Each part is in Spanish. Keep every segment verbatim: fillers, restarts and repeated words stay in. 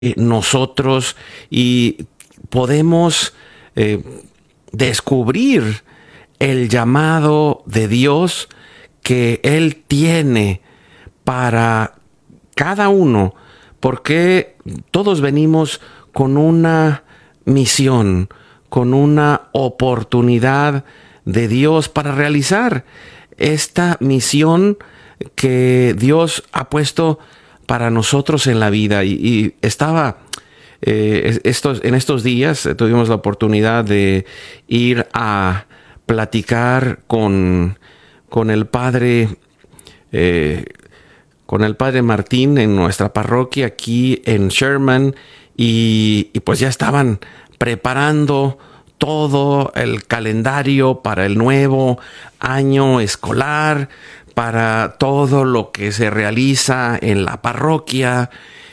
nosotros y podemos eh, descubrir el llamado de Dios que Él tiene para cada uno, porque todos venimos con una misión, con una oportunidad de Dios para realizar esta misión que Dios ha puesto para nosotros en la vida. Y, y estaba eh, estos, en estos días eh, tuvimos la oportunidad de ir a platicar con, con el padre eh, con el padre Martín en nuestra parroquia aquí en Sherman, y, y pues ya estaban preparando todo el calendario para el nuevo año escolar, para todo lo que se realiza en la parroquia,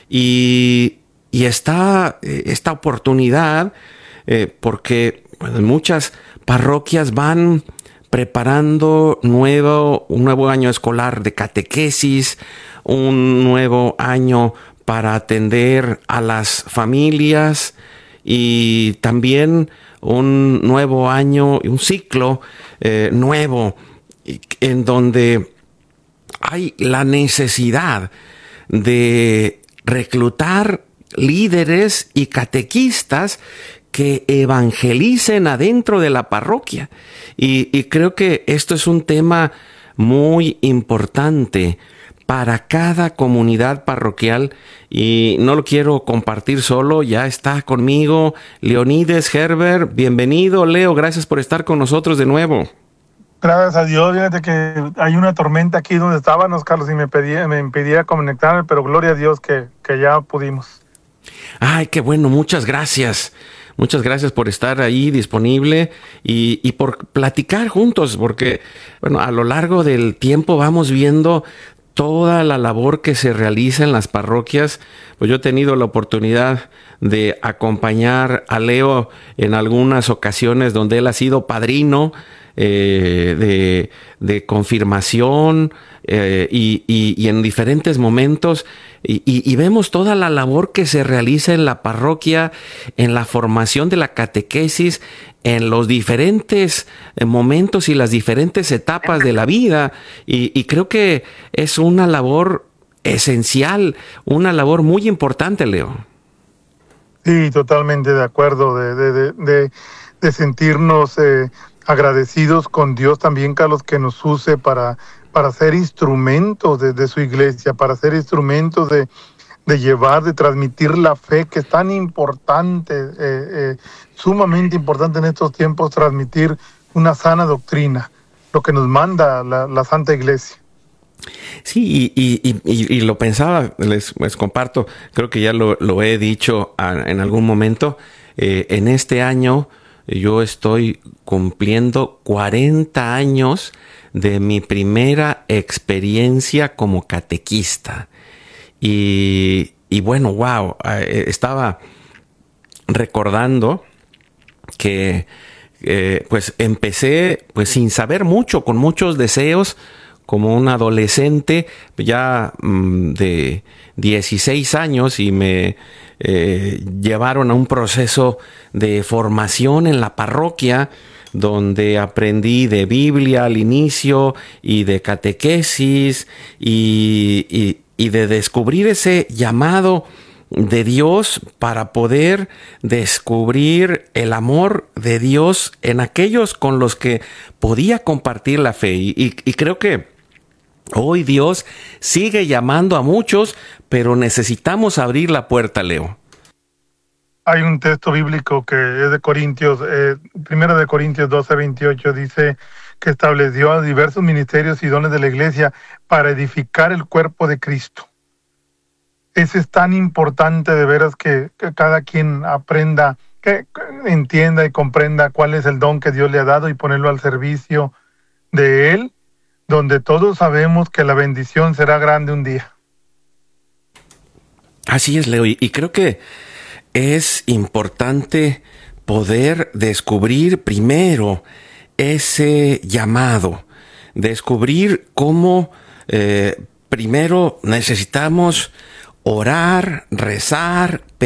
y, y está esta oportunidad eh, porque bueno, muchas parroquias van preparando nuevo, un nuevo año escolar de catequesis, un nuevo año para atender a las familias y también un nuevo año, un ciclo eh, nuevo en donde hay la necesidad de reclutar líderes y catequistas que evangelicen adentro de la parroquia. Y, y creo que esto es un tema muy importante para cada comunidad parroquial, y no lo quiero compartir solo. Ya está conmigo Leonides Herbert. Bienvenido, Leo. Gracias por estar con nosotros de nuevo. Gracias a Dios. Fíjate que hay una tormenta aquí donde estábamos, Carlos, y me, pedía, me impedía conectarme, pero gloria a Dios que, que ya pudimos. Ay, qué bueno. Muchas gracias. Muchas gracias por estar ahí disponible y, y por platicar juntos, porque bueno, a lo largo del tiempo vamos viendo toda la labor que se realiza en las parroquias. Pues yo he tenido la oportunidad de acompañar a Leo en algunas ocasiones donde él ha sido padrino eh, de, de confirmación eh, y, y, y en diferentes momentos. Y, y, y vemos toda la labor que se realiza en la parroquia, en la formación de la catequesis, en los diferentes momentos y las diferentes etapas de la vida. Y, y creo que es una labor esencial, una labor muy importante, Leo. Sí, totalmente de acuerdo, de, de, de, de, de sentirnos eh, agradecidos con Dios también, Carlos, que nos use para... para ser instrumentos de, de su iglesia, para ser instrumentos de, de llevar, de transmitir la fe, que es tan importante, eh, eh, sumamente importante en estos tiempos, transmitir una sana doctrina, lo que nos manda la, la Santa Iglesia. Sí, y, y, y, y lo pensaba, les, les comparto, creo que ya lo, lo he dicho a, en algún momento, eh, en este año yo estoy cumpliendo cuarenta años de mi primera experiencia como catequista. Y, y bueno, wow, estaba recordando que eh, pues empecé pues sin saber mucho, con muchos deseos, como un adolescente ya mmm, de dieciséis años, y me eh, llevaron a un proceso de formación en la parroquia, donde aprendí de Biblia al inicio y de catequesis y, y, y de descubrir ese llamado de Dios para poder descubrir el amor de Dios en aquellos con los que podía compartir la fe. Y, y, y creo que hoy Dios sigue llamando a muchos, pero necesitamos abrir la puerta, Leo. Hay un texto bíblico que es de Corintios, eh, primero de Corintios doce, veintiocho, dice que estableció diversos ministerios y dones de la iglesia para edificar el cuerpo de Cristo. Ese es tan importante de veras que, que cada quien aprenda, que, que entienda y comprenda cuál es el don que Dios le ha dado y ponerlo al servicio de Él, donde todos sabemos que la bendición será grande un día. Así es, Leo, y, y creo que es importante poder descubrir primero ese llamado, descubrir cómo eh, primero necesitamos orar, rezar,